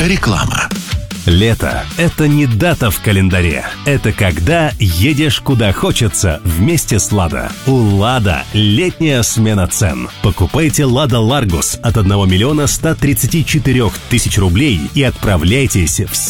Реклама. Лето – это не дата в календаре. Это когда едешь куда хочется вместе с «Лада». У «Лада» летняя смена цен. Покупайте «Лада Ларгус» от 1 134 000 рублей и отправляйтесь в